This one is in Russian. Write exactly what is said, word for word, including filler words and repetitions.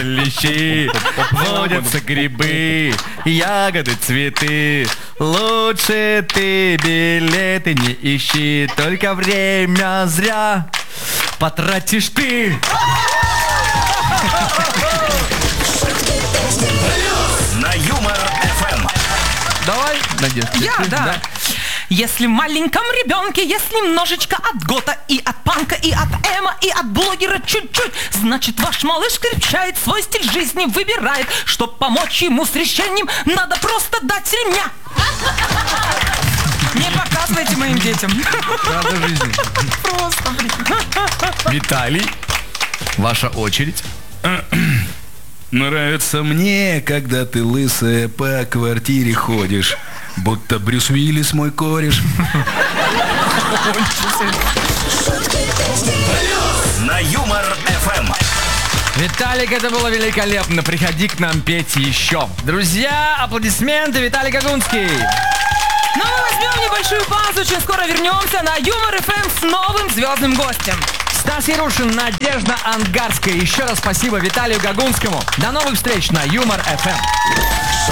лещи, водятся грибы, ягоды, цветы. Лучше ты билеты не ищи, только время зря потратишь ты. На Юмор эф эм. Давай, Надежда. Я, ты, да. Если маленьком ребенке есть немножечко от гота, и от панка, и от эмо, и от блогера чуть-чуть, значит, ваш малыш крепчает, свой стиль жизни выбирает. Чтоб помочь ему с решением, надо просто дать ремня. Не показывайте моим детям. Правда жизни. Просто, блин. Виталий, ваша очередь. Нравится мне, когда ты лысая по квартире ходишь, будто Брюс Уиллис мой кореш. На Юмор эф эм. Виталик, это было великолепно. Приходи к нам петь еще. Друзья, аплодисменты, Виталий Гагунский. Ну, мы возьмем небольшую паузу, очень скоро вернемся на Юмор эф эм с новым звездным гостем. Стас Ярушин, Надежда Ангарская. Еще раз спасибо Виталию Гагунскому. До новых встреч на Юмор эф эм.